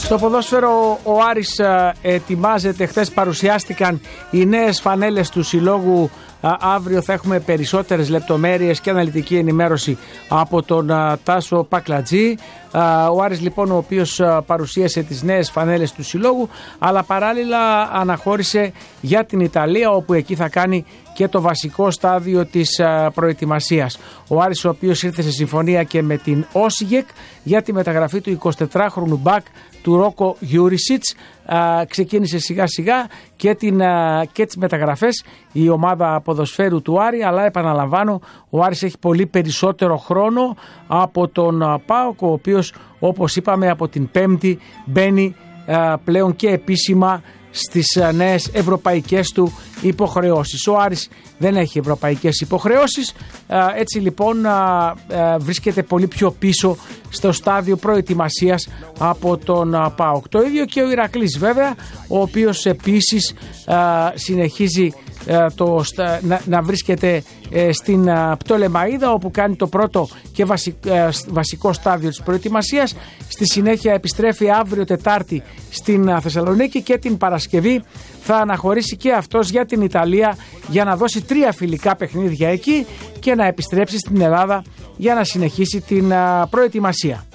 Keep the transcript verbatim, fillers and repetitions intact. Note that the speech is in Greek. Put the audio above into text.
Στο ποδόσφαιρο ο Άρης ετοιμάζεται, χθες παρουσιάστηκαν οι νέες φανέλες του συλλόγου. Αύριο θα έχουμε περισσότερες λεπτομέρειες και αναλυτική ενημέρωση από τον Τάσο Πακλατζή. Ο Άρης λοιπόν, ο οποίος παρουσίασε τις νέες φανέλες του συλλόγου, αλλά παράλληλα αναχώρησε για την Ιταλία, όπου εκεί θα κάνει και το βασικό στάδιο της προετοιμασίας. Ο Άρης, ο οποίος ήρθε σε συμφωνία και με την Όσιγεκ για τη μεταγραφή του εικοσιτετράχρονου μπακ του Ρόκο Γιούρισιτς, ξεκίνησε σιγά σιγά και, την, και τις μεταγραφές η ομάδα ποδοσφαίρου του Άρη, αλλά επαναλαμβάνω, ο Άρης έχει πολύ περισσότερο χρόνο από τον ΠΑΟΚ, ο οποίος, όπως είπαμε, από την Πέμπτη μπαίνει πλέον και επίσημα στις νέες ευρωπαϊκές του υποχρεώσεις. Ο Άρης δεν έχει ευρωπαϊκές υποχρεώσεις, έτσι λοιπόν βρίσκεται πολύ πιο πίσω στο στάδιο προετοιμασίας από τον ΠΑΟΚ. Το ίδιο και ο Ηρακλής βέβαια, ο οποίος επίσης συνεχίζει το, να, να βρίσκεται στην Πτολεμαΐδα, όπου κάνει το πρώτο και βασικ, βασικό στάδιο της προετοιμασίας. Στη συνέχεια επιστρέφει αύριο Τετάρτη στην Θεσσαλονίκη και την Παρασκευή θα αναχωρήσει και αυτός για την Ιταλία για να δώσει τρία φιλικά παιχνίδια εκεί και να επιστρέψει στην Ελλάδα για να συνεχίσει την προετοιμασία.